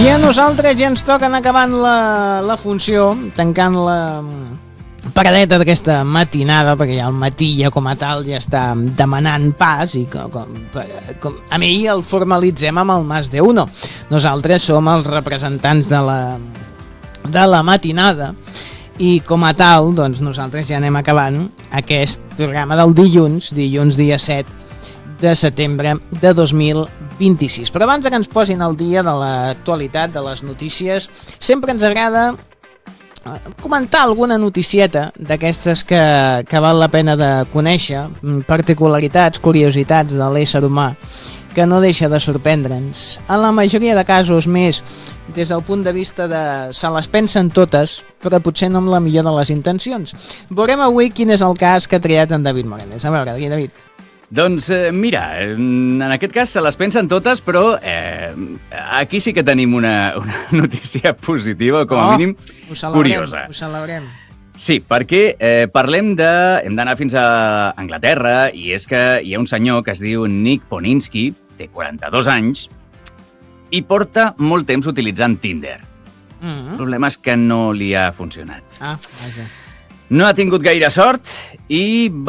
I a nosaltres ja ens toca anar acabant la funció, tancant la paradeta d'aquesta matinada, perquè ja el matí ja com a tal ja està demanant pas i a mi el formalitzem amb el Más de Uno. Nosaltres som els representants de la matinada i com a tal doncs nosaltres ja anem acabant aquest programa del dilluns dia 7 de setembre de 2026. Però abans que ens posin al dia de l'actualitat, de les notícies, sempre ens agrada comentar alguna noticieta d'aquestes que val la pena de conèixer, particularitats, curiositats de l'ésser humà, que no deixa de sorprendre'ns. En la majoria de casos més des del punt de vista de se les pensen totes, però potser no amb la millor de les intencions. Veurem avui quin és el cas que ha triat en David Morales. A veure, David. Doncs mira, en aquest cas se les pensen totes, però aquí sí que tenim una notícia positiva, com a mínim curiosa. Ho celebrem. Sí, perquè hem d'anar fins a Anglaterra, i és que hi ha un senyor que es diu Nick Poninsky, té 42 anys, i porta molt temps utilitzant Tinder. El problema és que no li ha funcionat. Vaja. No ha tingut gaire sort i